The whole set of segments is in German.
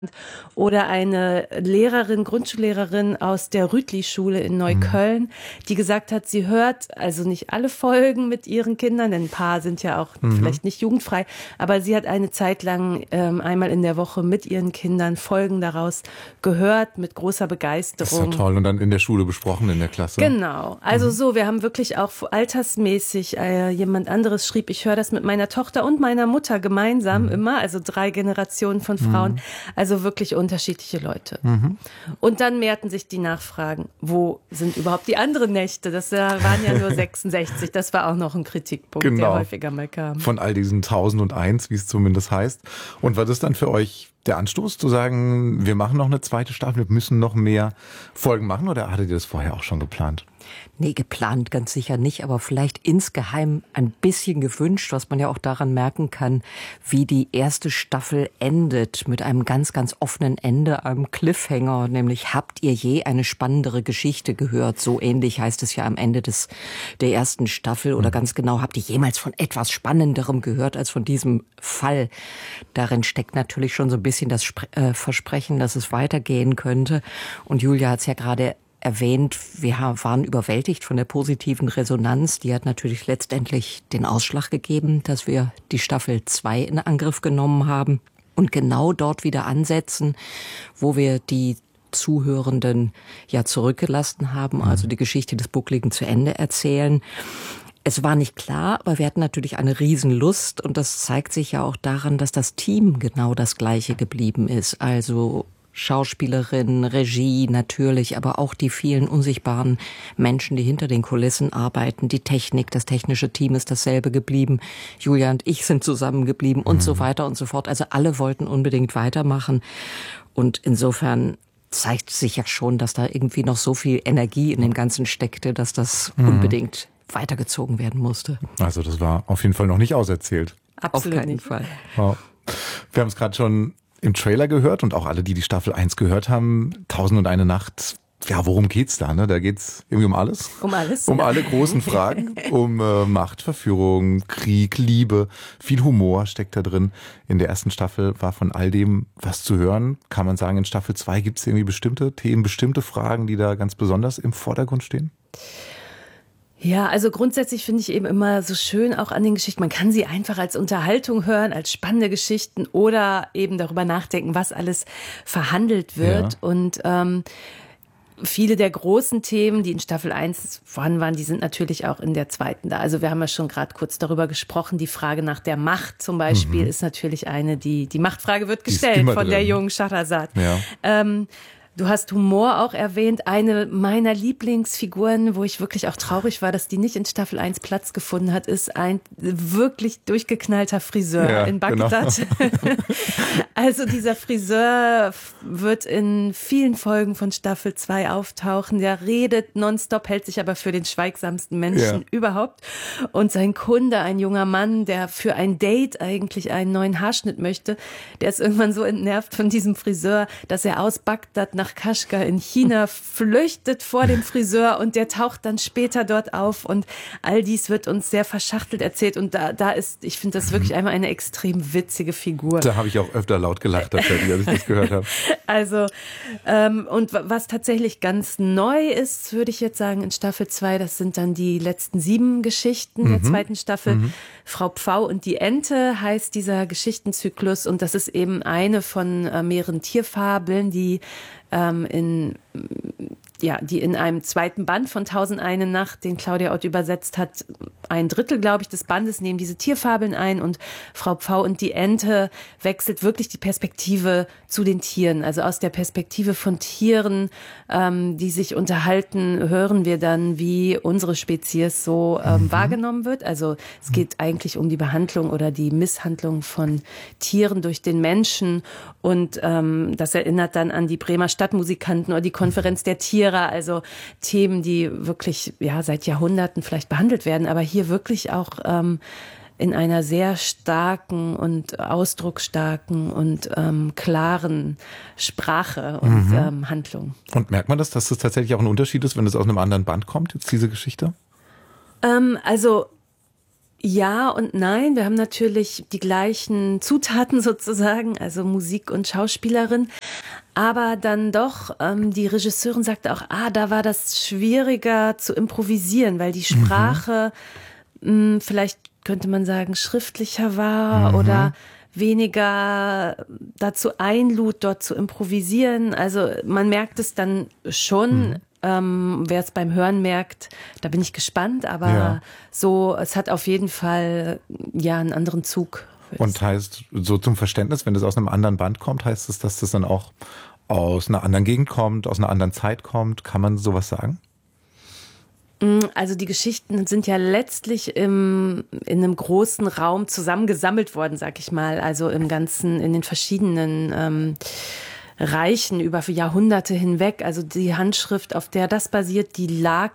Oder eine Lehrerin, Grundschullehrerin aus der Rütli-Schule in Neukölln, die gesagt hat, sie hört also nicht alle Folgen mit ihren Kindern, denn ein paar sind ja auch vielleicht nicht jugendfrei, aber sie hat eine Zeit lang einmal in der Woche mit ihren Kindern Folgen daraus gehört, mit großer Begeisterung. Das ist ja toll. Und dann in der Schule besprochen, in der Klasse. Genau. Also so, wir haben wirklich auch altersmäßig, jemand anderes schrieb, ich höre das mit meiner Tochter und meiner Mutter gemeinsam immer, also 3 Generationen von Frauen. Also wirklich unterschiedliche Leute. Und dann mehrten sich die Nachfragen, wo sind überhaupt die anderen Nächte? Das waren ja nur 66, das war auch noch ein Kritikpunkt, der häufiger mal kam. Von all diesen 1001, wie es zumindest heißt. Und war das dann für euch der Anstoß, zu sagen, wir machen noch eine zweite Staffel, wir müssen noch mehr Folgen machen, oder hattet ihr das vorher auch schon geplant? Nee, geplant ganz sicher nicht, aber vielleicht insgeheim ein bisschen gewünscht, was man ja auch daran merken kann, wie die erste Staffel endet, mit einem ganz, ganz offenen Ende, einem Cliffhanger, nämlich habt ihr je eine spannendere Geschichte gehört? So ähnlich heißt es ja am Ende der ersten Staffel, oder ganz genau, habt ihr jemals von etwas Spannenderem gehört als von diesem Fall? Darin steckt natürlich schon so ein bisschen das Versprechen, dass es weitergehen könnte. Und Julia hat es ja gerade erwähnt, wir waren überwältigt von der positiven Resonanz. Die hat natürlich letztendlich den Ausschlag gegeben, dass wir die Staffel 2 in Angriff genommen haben und genau dort wieder ansetzen, wo wir die Zuhörenden ja zurückgelassen haben, also die Geschichte des Buckligen zu Ende erzählen. Es war nicht klar, aber wir hatten natürlich eine Riesenlust, und das zeigt sich ja auch daran, dass das Team genau das Gleiche geblieben ist. Also Schauspielerin, Regie natürlich, aber auch die vielen unsichtbaren Menschen, die hinter den Kulissen arbeiten, die Technik, das technische Team ist dasselbe geblieben, Julia und ich sind zusammengeblieben und so weiter und so fort. Also alle wollten unbedingt weitermachen, und insofern zeigt sich ja schon, dass da irgendwie noch so viel Energie in dem Ganzen steckte, dass das unbedingt weitergezogen werden musste. Also das war auf jeden Fall noch nicht auserzählt. Absolut auf keinen nicht. Fall. Ja. Wir haben es gerade schon im Trailer gehört, und auch alle, die die Staffel 1 gehört haben, 1001 Nacht. Ja, worum geht's da? Ne? Da geht's irgendwie um alles. Um alles. Um alle großen Fragen. Um Macht, Verführung, Krieg, Liebe. Viel Humor steckt da drin. In der ersten Staffel war von all dem was zu hören. Kann man sagen, in Staffel 2 gibt's irgendwie bestimmte Themen, bestimmte Fragen, die da ganz besonders im Vordergrund stehen? Ja, also grundsätzlich finde ich eben immer so schön auch an den Geschichten, man kann sie einfach als Unterhaltung hören, als spannende Geschichten, oder eben darüber nachdenken, was alles verhandelt wird. Ja. Und viele der großen Themen, die in Staffel 1 vorhanden waren, die sind natürlich auch in der zweiten da. Also wir haben ja schon gerade kurz darüber gesprochen, die Frage nach der Macht zum Beispiel ist natürlich eine, die Machtfrage wird gestellt von der jungen Shahrazad. Ja. Du hast Humor auch erwähnt. Eine meiner Lieblingsfiguren, wo ich wirklich auch traurig war, dass die nicht in Staffel 1 Platz gefunden hat, ist ein wirklich durchgeknallter Friseur in Bagdad. Genau. Also dieser Friseur wird in vielen Folgen von Staffel 2 auftauchen. Der redet nonstop, hält sich aber für den schweigsamsten Menschen überhaupt. Und sein Kunde, ein junger Mann, der für ein Date eigentlich einen neuen Haarschnitt möchte, der ist irgendwann so entnervt von diesem Friseur, dass er aus Bagdad nach Kashgar in China flüchtet vor dem Friseur, und der taucht dann später dort auf, und all dies wird uns sehr verschachtelt erzählt, und da ist, ich finde das wirklich einmal eine extrem witzige Figur. Da habe ich auch öfter laut gelacht, tatsächlich, als ich das gehört habe. Also, und was tatsächlich ganz neu ist, würde ich jetzt sagen, in Staffel 2, das sind dann die letzten 7 Geschichten der zweiten Staffel. Frau Pfau und die Ente heißt dieser Geschichtenzyklus, und das ist eben eine von mehreren Tierfabeln, die in einem zweiten Band von 1001 Nacht, den Claudia Ott übersetzt hat, 1/3, glaube ich, des Bandes nehmen diese Tierfabeln ein, und Frau Pfau und die Ente wechselt wirklich die Perspektive zu den Tieren. Also aus der Perspektive von Tieren, die sich unterhalten, hören wir dann, wie unsere Spezies so wahrgenommen wird. Also es geht eigentlich um die Behandlung oder die Misshandlung von Tieren durch den Menschen, und das erinnert dann an die Bremer Stadtmusikanten oder die Konferenz der Tiere, also Themen, die wirklich seit Jahrhunderten vielleicht behandelt werden, aber hier wirklich auch in einer sehr starken und ausdrucksstarken und klaren Sprache und Handlung. Und merkt man dass das tatsächlich auch ein Unterschied ist, wenn es aus einem anderen Band kommt, jetzt diese Geschichte? Also Ja und nein. Wir haben natürlich die gleichen Zutaten sozusagen, also Musik und Schauspielerin. Aber dann doch, die Regisseurin sagte auch, da war das schwieriger zu improvisieren, weil die Sprache vielleicht könnte man sagen schriftlicher war oder weniger dazu einlud, dort zu improvisieren. Also man merkt es dann schon. Wer es beim Hören merkt, da bin ich gespannt, aber so, es hat auf jeden Fall einen anderen Zug. Und heißt, so zum Verständnis, wenn das aus einem anderen Band kommt, heißt es, dass das dann auch aus einer anderen Gegend kommt, aus einer anderen Zeit kommt? Kann man sowas sagen? Also die Geschichten sind ja letztlich in einem großen Raum zusammengesammelt worden, sag ich mal. Also in den verschiedenen Reichen über Jahrhunderte hinweg. Also die Handschrift, auf der das basiert, die liegt,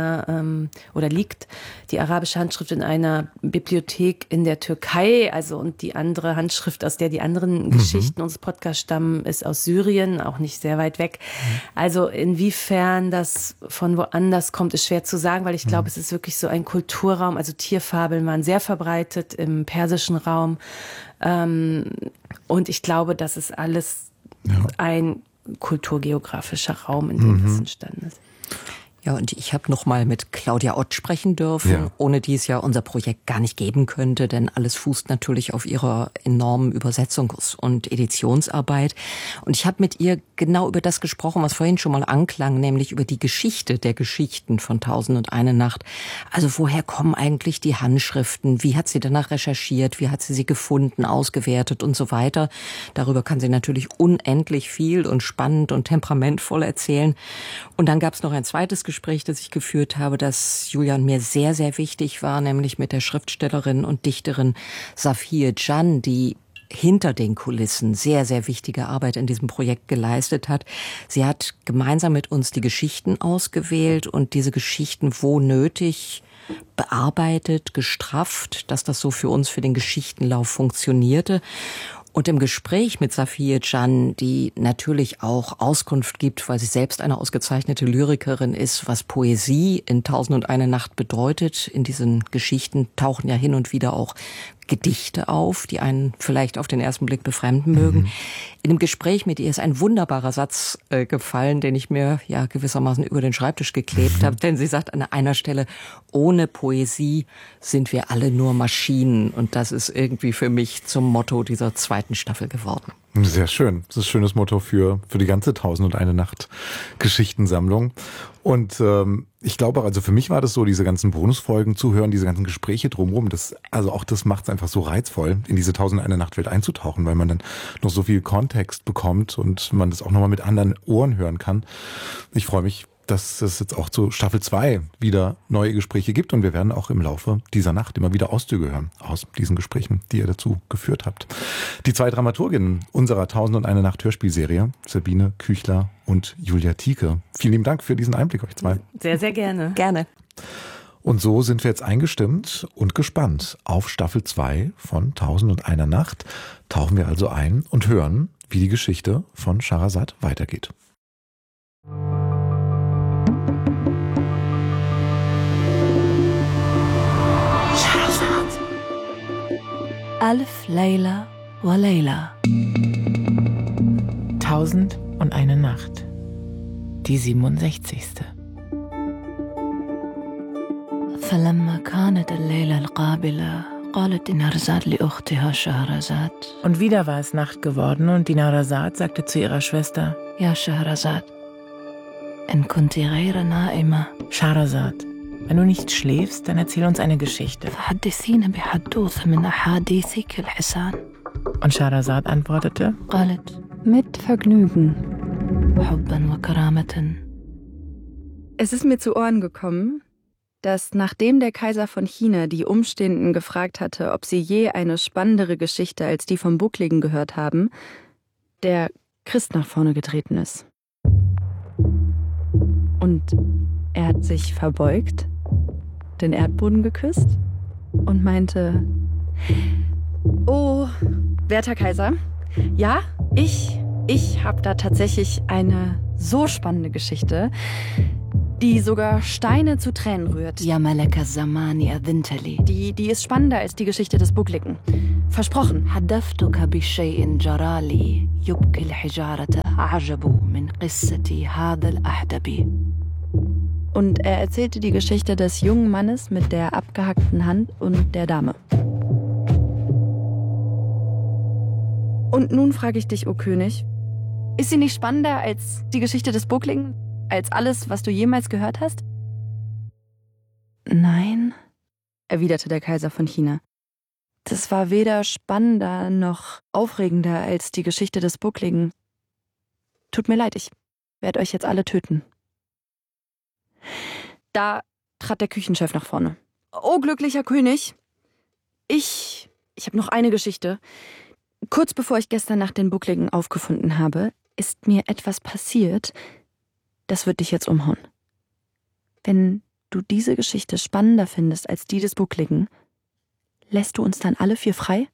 die arabische Handschrift in einer Bibliothek in der Türkei. Also und die andere Handschrift, aus der die anderen Geschichten unseres Podcasts stammen, ist aus Syrien, auch nicht sehr weit weg. Also inwiefern das von woanders kommt, ist schwer zu sagen, weil ich glaube, es ist wirklich so ein Kulturraum. Also Tierfabeln waren sehr verbreitet im persischen Raum. Und ich glaube, das ist alles ein kulturgeografischer Raum, in dem das entstanden ist. Ja, und ich habe noch mal mit Claudia Ott sprechen dürfen, ohne die es ja unser Projekt gar nicht geben könnte, denn alles fußt natürlich auf ihrer enormen Übersetzungs- und Editionsarbeit. Und ich habe mit ihr genau über das gesprochen, was vorhin schon mal anklang, nämlich über die Geschichte der Geschichten von 1001 Nacht. Also woher kommen eigentlich die Handschriften? Wie hat sie danach recherchiert? Wie hat sie gefunden, ausgewertet und so weiter? Darüber kann sie natürlich unendlich viel und spannend und temperamentvoll erzählen. Und dann gab es noch ein zweites Gespräch, das ich geführt habe, das Julian mir sehr, sehr wichtig war, nämlich mit der Schriftstellerin und Dichterin Safiye Can, die hinter den Kulissen sehr, sehr wichtige Arbeit in diesem Projekt geleistet hat. Sie hat gemeinsam mit uns die Geschichten ausgewählt und diese Geschichten, wo nötig, bearbeitet, gestrafft, dass das so für uns, für den Geschichtenlauf funktionierte. Und im Gespräch mit Safiye Can, die natürlich auch Auskunft gibt, weil sie selbst eine ausgezeichnete Lyrikerin ist, was Poesie in 1001 Nacht bedeutet. In diesen Geschichten tauchen ja hin und wieder auch Gedichte auf, die einen vielleicht auf den ersten Blick befremden mögen. In dem Gespräch mit ihr ist ein wunderbarer Satz gefallen, den ich mir gewissermaßen über den Schreibtisch geklebt habe. Denn sie sagt an einer Stelle, ohne Poesie sind wir alle nur Maschinen. Und das ist irgendwie für mich zum Motto dieser zweiten Staffel geworden. Sehr schön. Das ist ein schönes Motto für die ganze 1001 Nacht Geschichtensammlung. Und ich glaube, also für mich war das so, diese ganzen Bonusfolgen zu hören, diese ganzen Gespräche drumherum, das macht es einfach so reizvoll, in diese 1001 Nacht Welt einzutauchen, weil man dann noch so viel Kontext bekommt und man das auch nochmal mit anderen Ohren hören kann. Ich freue mich, dass es jetzt auch zu Staffel 2 wieder neue Gespräche gibt und wir werden auch im Laufe dieser Nacht immer wieder Auszüge hören aus diesen Gesprächen, die ihr dazu geführt habt. Die zwei Dramaturginnen unserer 1001 Nacht Hörspielserie, Sabine Küchler und Julia Tieke. Vielen lieben Dank für diesen Einblick, euch zwei. Sehr, sehr gerne. Gerne. Und so sind wir jetzt eingestimmt und gespannt auf Staffel 2 von 1001 Nacht. Tauchen wir also ein und hören, wie die Geschichte von Scheherazad weitergeht. Alf Layla wa Layla. 1001 Nacht. Die 67. فلما كانت الليلة القابلة قالت دينارزاد لأختها شهرزاد. Und wieder war es Nacht geworden und Dinarzad sagte zu ihrer Schwester: Ja, Scheherazad, in kunti ghayra na'ima. Scheherazad, wenn du nicht schläfst, dann erzähl uns eine Geschichte. Und Scheherazad antwortete: Mit Vergnügen. Es ist mir zu Ohren gekommen, dass nachdem der Kaiser von China die Umstehenden gefragt hatte, ob sie je eine spannendere Geschichte als die vom Buckligen gehört haben, der Christ nach vorne getreten ist. Und er hat sich verbeugt, den Erdboden geküsst und meinte: Oh, werter Kaiser, ja, ich habe da tatsächlich eine so spannende Geschichte. die sogar Steine zu Tränen rührt. Ja Malaka Zamani adhintali. Die ist spannender als die Geschichte des Buckligen. Versprochen. Hadathtuka bi shay'in jarali yubki al-hijarata a'jabu min qissati hadha al-ahdabi. Und er erzählte die Geschichte des jungen Mannes mit der abgehackten Hand und der Dame. Und nun frage ich dich, o König, ist sie nicht spannender als die Geschichte des Buckligen? Als alles, was du jemals gehört hast? Nein, erwiderte der Kaiser von China. Das war weder spannender noch aufregender als die Geschichte des Buckligen. Tut mir leid, ich werde euch jetzt alle töten. Da trat der Küchenchef nach vorne. Oh, glücklicher König, ich habe noch eine Geschichte. Kurz bevor ich gestern Nacht den Buckligen aufgefunden habe, ist mir etwas passiert, das wird dich jetzt umhauen. Wenn du diese Geschichte spannender findest als die des Buckligen, lässt du uns dann alle 4 frei?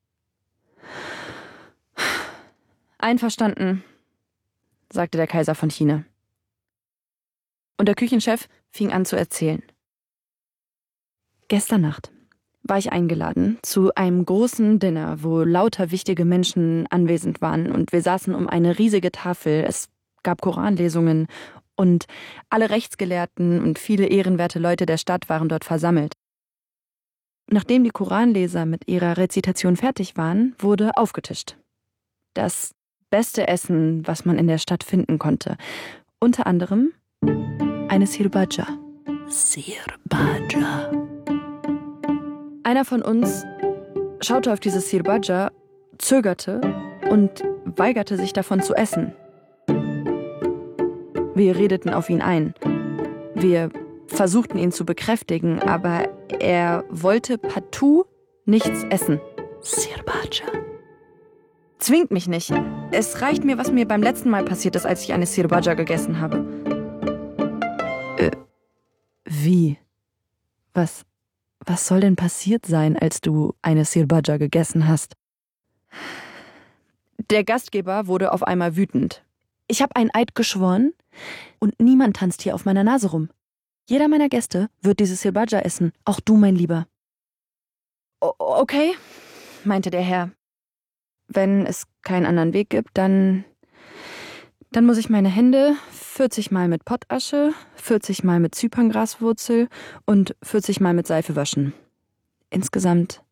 Einverstanden, sagte der Kaiser von China. Und der Küchenchef fing an zu erzählen. Gestern Nacht war ich eingeladen zu einem großen Dinner, wo lauter wichtige Menschen anwesend waren und wir saßen um eine riesige Tafel. Es gab Koranlesungen und alle Rechtsgelehrten und viele ehrenwerte Leute der Stadt waren dort versammelt. Nachdem die Koranleser mit ihrer Rezitation fertig waren, wurde aufgetischt. Das beste Essen, was man in der Stadt finden konnte. Unter anderem eine Sirbaja. Sirbaja. Einer von uns schaute auf diese Sirbaja, zögerte und weigerte sich davon zu essen. Wir redeten auf ihn ein. Wir versuchten ihn zu bekräftigen, aber er wollte partout nichts essen. Sirbaja. Zwingt mich nicht. Es reicht mir, was mir beim letzten Mal passiert ist, als ich eine Sirbaja gegessen habe. Wie? Was soll denn passiert sein, als du eine Sirbaja gegessen hast? Der Gastgeber wurde auf einmal wütend. Ich habe einen Eid geschworen und niemand tanzt hier auf meiner Nase rum. Jeder meiner Gäste wird diese Sirbaja essen, auch du, mein Lieber. Okay, meinte der Herr. Wenn es keinen anderen Weg gibt, dann muss ich meine Hände 40 Mal mit Pottasche, 40 Mal mit Zyperngraswurzel und 40 Mal mit Seife waschen. Insgesamt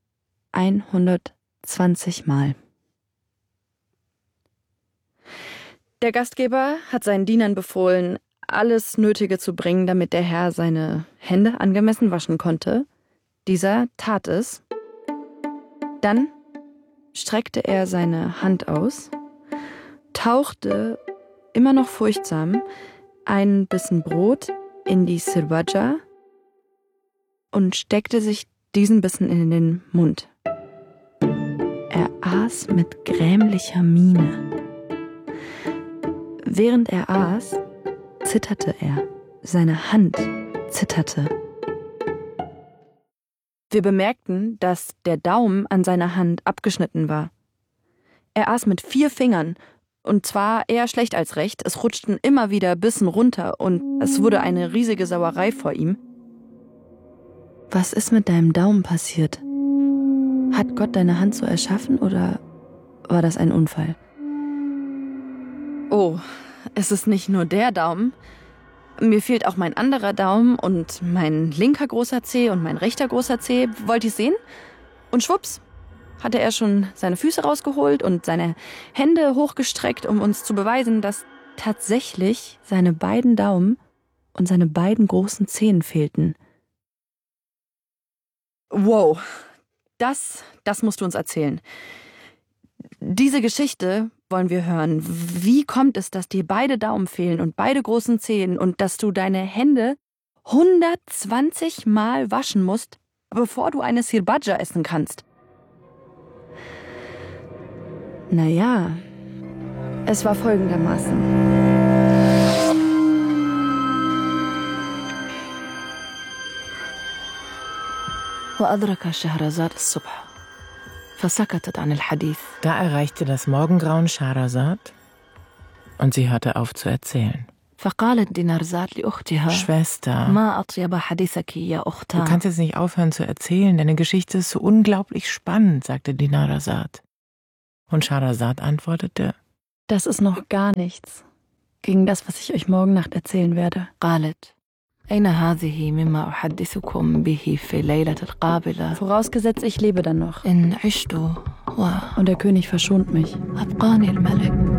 120 Mal. Der Gastgeber hat seinen Dienern befohlen, alles Nötige zu bringen, damit der Herr seine Hände angemessen waschen konnte. Dieser tat es. Dann streckte er seine Hand aus, tauchte immer noch furchtsam einen Bissen Brot in die Sirbaja und steckte sich diesen Bissen in den Mund. Er aß mit grämlicher Miene. Während er aß, zitterte er. Seine Hand zitterte. Wir bemerkten, dass der Daumen an seiner Hand abgeschnitten war. Er aß mit 4 Fingern, und zwar eher schlecht als recht. Es rutschten immer wieder Bissen runter und es wurde eine riesige Sauerei vor ihm. Was ist mit deinem Daumen passiert? Hat Gott deine Hand so erschaffen oder war das ein Unfall? Oh, es ist nicht nur der Daumen. Mir fehlt auch mein anderer Daumen und mein linker großer Zeh und mein rechter großer Zeh. Wollt ihr sehen? Und schwupps, hatte er schon seine Füße rausgeholt und seine Hände hochgestreckt, um uns zu beweisen, dass tatsächlich seine beiden Daumen und seine beiden großen Zehen fehlten. Wow, das musst du uns erzählen. Diese Geschichte wollen wir hören. Wie kommt es, dass dir beide Daumen fehlen und beide großen Zehen und dass du deine Hände 120 Mal waschen musst, bevor du eine Sirbaja essen kannst? Naja, es war folgendermaßen. وأدرك شهرزاد الصبح فسكتت عن الحديث. Da erreichte das Morgengrauen Schehersad und sie hörte auf zu erzählen. فقالت دينارزاد لأختها Schwester, ما أطيب حديثك يا du أختها. kannst jetzt nicht aufhören zu erzählen, deine Geschichte ist so unglaublich spannend, sagte Dinarzad. Und Scheherazad antwortete, Das ist noch gar nichts gegen das, was ich euch morgen Nacht erzählen werde. قالت أين هذه مما أحدثكم به في ليلة القابلة Vorausgesetzt, ich lebe dann noch إن عشت und der König verschont mich. وأبقاني الملك